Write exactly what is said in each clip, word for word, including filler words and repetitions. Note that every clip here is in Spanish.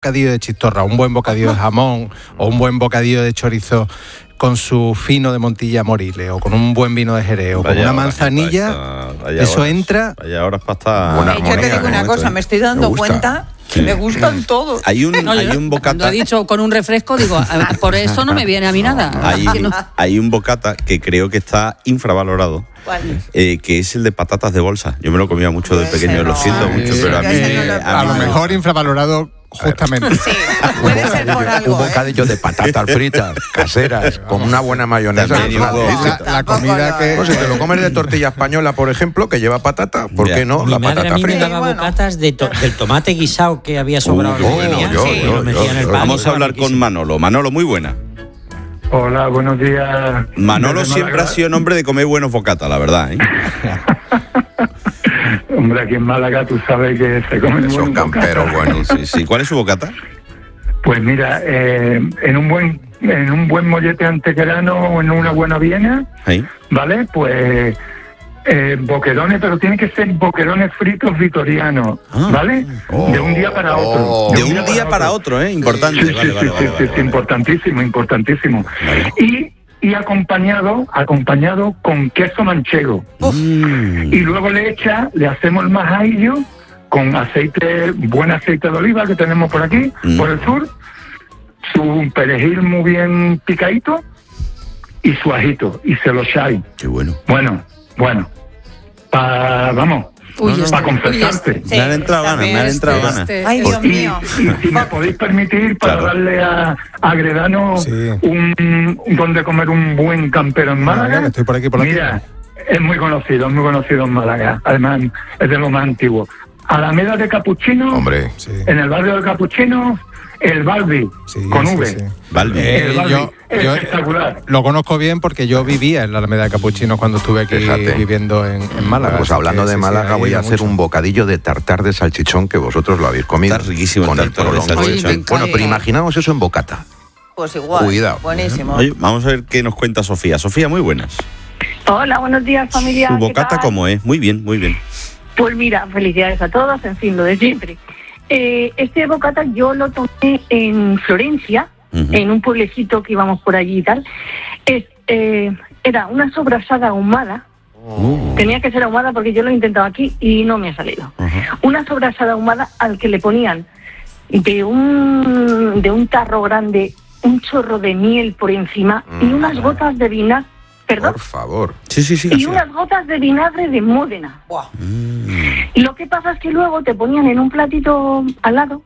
bocadillo de chistorra, un buen bocadillo de jamón o un buen bocadillo de chorizo con su fino de Montilla Moriles o con un buen vino de Jerez o con una manzanilla, esta, eso horas, entra. Vaya horas para estar. Buena armonía, yo te digo una cosa, me estoy dando me cuenta que sí. me gustan todos. Hay un, no, hay un bocata. Cuando ha dicho con un refresco, digo, por eso no me viene a mí nada. Hay, no. hay un bocata que creo que está infravalorado. Eh, que es el de patatas de bolsa. Yo me lo comía mucho de pequeño, no. lo siento mucho, sí, pero a mí, eh, no a, a lo mejor infravalorado justamente. Sí, puede ser por algo. Un bocadillo ¿eh? de patatas fritas, caseras, con una buena mayonesa. La, la, la comida que... Pues si te lo comes de tortilla española, por ejemplo, que lleva patata, ¿por qué no? Mi la madre patata a mí frita. me daba bocatas de to- del tomate guisado que había sobrado. Uh, yo, yo, sí, yo, yo, yo, yo. Vamos a hablar con Manolo. Manolo, muy buena. Hola, buenos días. Manolo siempre ha sido un hombre de comer buenos bocatas, la verdad, ¿eh? Hombre, aquí en Málaga tú sabes que se comen Son camperos buenos. Sí, sí. ¿Cuál es su bocata? Pues mira, eh, en un buen en un buen mollete antequerano o en una buena viena, ¿sí? ¿Vale? Pues eh, boquerones, pero tienen que ser boquerones fritos vitorianos, ah. ¿vale? Oh. De un día para otro. Oh. De un día, día para, otro. para otro, ¿eh? Importante. Sí, vale, sí, vale, sí, vale, sí, vale, sí, vale, sí, importantísimo, importantísimo. Vale. Y y acompañado acompañado con queso manchego. Mm. Y luego le echa, le hacemos el majadillo con aceite, buen aceite de oliva que tenemos por aquí, mm. por el sur, su perejil muy bien picadito y su ajito, y se lo echáis. Qué bueno. Bueno, bueno, pa, vamos, Uy, no, no, para confesarte. Me han entrado ganas, me han entrado ganas. Este, Ay, Dios y, mío. Y si me podéis permitir, para claro. darle a, a Gredano sí. un, donde comer un buen campero en Málaga. Estoy por aquí por Mira, es muy conocido, es muy conocido en Málaga. Además, es de lo más antiguo. Alameda de Capuchino, hombre, sí. en el barrio de Capuchino, el Balbi, sí, con sí, V. Sí. Balbi. Eh, el Balbi. Yo, yo espectacular. Lo conozco bien porque yo vivía en la Alameda de Capuchinos cuando estuve aquí Fíjate. viviendo en, en Málaga. Pues hablando que, de sí, Málaga, sí, voy a hacer mucho. un bocadillo de tartar de salchichón que vosotros lo habéis comido. Está riquísimo con el el tartar de salchichón. Bueno, pero imaginaos eso en bocata. Pues igual. Cuidado. Buenísimo. Oye, vamos a ver qué nos cuenta Sofía. Sofía, muy buenas. Hola, buenos días, familia. ¿Su bocata cómo es? Muy bien, muy bien. Pues mira, felicidades a todos, en fin, lo de siempre. Eh, este bocata yo lo tomé en Florencia, uh-huh. en un pueblecito que íbamos por allí y tal. Es, eh, era una sobrasada ahumada. Uh. Tenía que ser ahumada porque yo lo he intentado aquí y no me ha salido. Uh-huh. Una sobrasada ahumada al que le ponían de un, de un tarro grande un chorro de miel por encima uh-huh. y unas gotas de vinagre. ¿Perdón? Por favor. Sí, sí, sí. Y sí. unas gotas de vinagre de Módena. Wow. Mm. Y lo que pasa es que luego te ponían en un platito al lado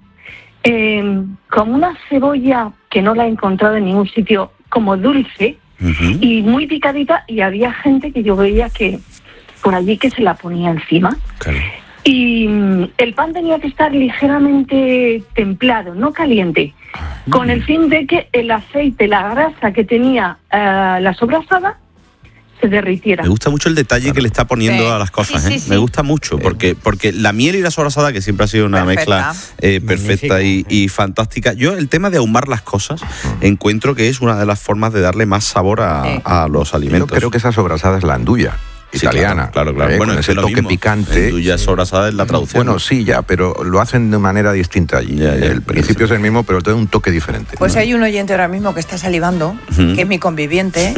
eh, como una cebolla que no la he encontrado en ningún sitio, como dulce uh-huh. y muy picadita, y había gente que yo veía que por allí que se la ponía encima. Claro. Y mm, el pan tenía que estar ligeramente templado, no caliente, uh-huh. con el fin de que el aceite, la grasa que tenía uh, la sobrasada se derritiera. Me gusta mucho el detalle claro. que le está poniendo sí. a las cosas, sí, ¿eh? Sí, sí. Me gusta mucho, porque porque la miel y la sobrasada, que siempre ha sido una perfecta. mezcla eh, perfecta y, y fantástica. Yo el tema de ahumar las cosas encuentro que es una de las formas de darle más sabor a, sí. a los alimentos. Yo creo que esa sobrasada es la anduya. Sí, italiana, claro, claro, claro. ¿eh? Bueno, Con es ese lo toque mismo. picante. Tuya sobrasada es la traducción. Bueno, sí, ya, pero lo hacen de manera distinta allí. Ya, ya, el principio sí. es el mismo, pero tiene un toque diferente. Pues ¿no? hay un oyente ahora mismo que está salivando, uh-huh. que es mi conviviente,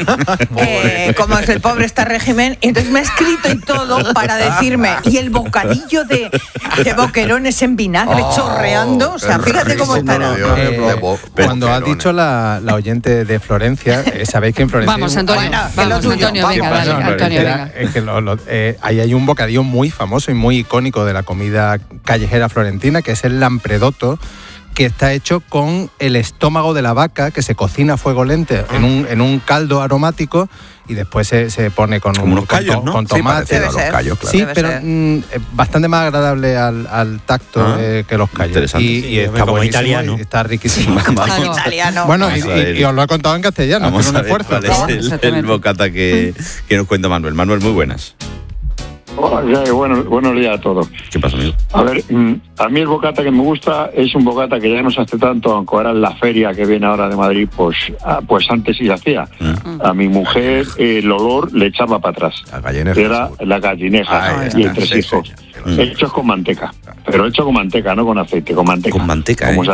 que como es el pobre está régimen, y entonces me ha escrito y todo para decirme, y el bocadillo de, de boquerones en vinagre oh, chorreando, o sea, fíjate cómo estará. Eh, cuando has dicho la, la oyente de Florencia, eh, sabéis que en Florencia... Vamos, Antonio, bueno, vamos, Antonio, venga, dale, Antonio. Es que lo, lo, eh, ahí hay un bocadillo muy famoso y muy icónico de la comida callejera florentina, que es el lampredotto, que está hecho con el estómago de la vaca, que se cocina a fuego lento en un, en un caldo aromático y después se, se pone con, un, unos callos, con, ¿no? con tomate. Sí, a los callos, claro. Sí, pero mm, bastante más agradable al, al tacto ah, eh, que los callos. Y, sí, y está como buenísimo, italiano. Está riquísimo. Claro. Italiano. Bueno, y, y, y os lo he contado en castellano, Vamos con un esfuerzo. Cuál es el, el bocata que, que nos cuenta Manuel. Manuel, muy buenas. Hola, bueno, buenos días a todos. ¿Qué pasa, amigo? A ver, a mí el bocata que me gusta es un bocata que ya no se hace tanto, aunque ahora en la feria que viene ahora de Madrid, pues pues antes sí se hacía. Mm. A mi mujer el olor le echaba para atrás. La gallineja. Era la gallineja ah, y el tres hijos. Mm. Hechos con manteca, pero hecho con manteca, no con aceite, con manteca. Con manteca, como ¿eh?